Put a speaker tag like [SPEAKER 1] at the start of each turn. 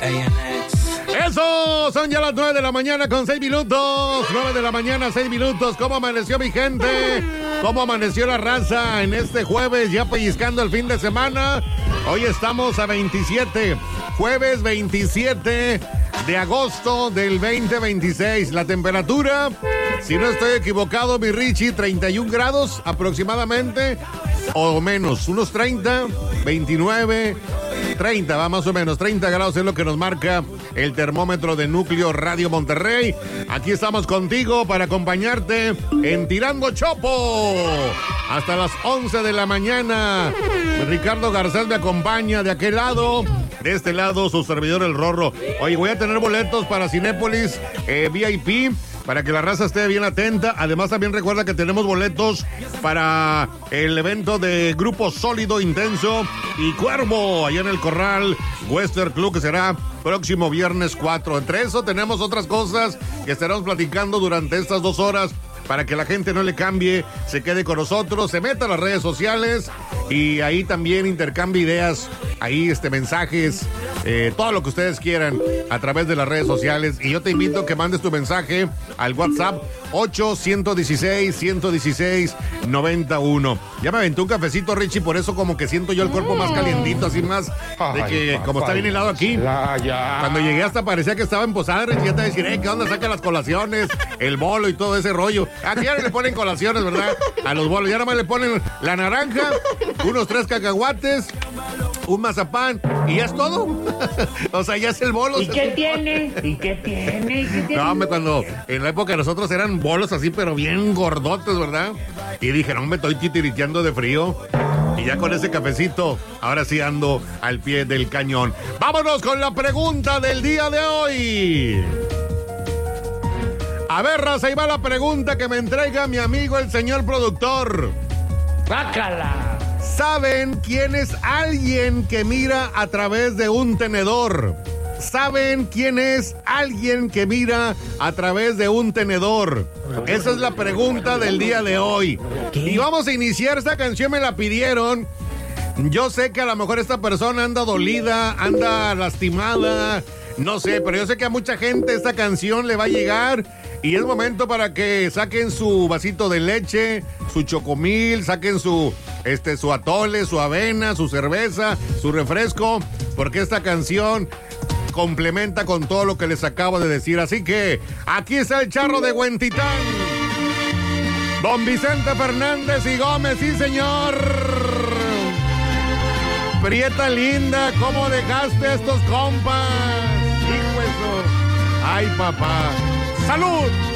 [SPEAKER 1] Eso, son ya las 9 de la mañana con 6 minutos. 9 de la mañana, 6 minutos. ¿Cómo amaneció mi gente? ¿Cómo amaneció la raza en este jueves? Ya pellizcando el fin de semana. Hoy estamos a 27, jueves 27 de agosto del 2026. La temperatura, si no estoy equivocado, mi Richie, 31 grados aproximadamente, o menos, unos 30, 29, 30, va más o menos, 30 grados es lo que nos marca el termómetro de Núcleo Radio Monterrey. Aquí estamos contigo para acompañarte en Tirando Chopo hasta las 11 de la mañana. Ricardo Garcés me acompaña de aquel lado. De este lado, su servidor El Rorro. Oye, voy a tener boletos para Cinépolis VIP, para que la raza esté bien atenta. Además, también recuerda que tenemos boletos para el evento de Grupo Sólido, Intenso y Cuervo, allá en el Corral Western Club, que será próximo viernes 4. Entre eso, tenemos otras cosas que estaremos platicando durante estas 2 horas, para que la gente no le cambie, se quede con nosotros, se meta a las redes sociales y ahí también intercambie ideas, ahí mensajes, todo lo que ustedes quieran a través de las redes sociales. Y yo te invito a que mandes tu mensaje al WhatsApp 8-116-116-91. Ya me aventé un cafecito, Richie, por eso como que siento yo el cuerpo más calientito, así más de que como está bien helado aquí. Cuando llegué hasta parecía que estaba en posada, Richie, ya te decía, ¿qué onda? Saca las colaciones, el bolo y todo ese rollo. Aquí ya no le ponen colaciones, ¿verdad? A los bolos, ya nada más le ponen la naranja, unos 3 cacahuates, un mazapán y ya es todo. O sea, ya es el bolo.
[SPEAKER 2] ¿Y qué tiene? ¿Y qué tiene?
[SPEAKER 1] No, hombre, cuando en la época de nosotros eran bolos así, pero bien gordotes, ¿verdad? Y dije, no, me estoy titiriteando de frío. Y ya con ese cafecito, ahora sí ando al pie del cañón. Vámonos con la pregunta del día de hoy. A ver, raza, ahí va la pregunta que me entrega mi amigo el señor productor.
[SPEAKER 2] ¡Bácala!
[SPEAKER 1] ¿Saben quién es alguien que mira a través de un tenedor? ¿Saben quién es alguien que mira a través de un tenedor? Esa es la pregunta del día de hoy. Y vamos a iniciar, esta canción me la pidieron. Yo sé que a lo mejor esta persona anda dolida, anda lastimada, no sé, pero yo sé que a mucha gente esta canción le va a llegar. Y es momento para que saquen su vasito de leche, su chocomil, saquen su atole, su avena, su cerveza, su refresco, porque esta canción complementa con todo lo que les acabo de decir. Así que aquí está el charro de Huentitán, don Vicente Fernández y Gómez, sí señor. Prieta linda, ¿cómo dejaste estos compas? Hijo eso. Ay, papá. ¡Salud!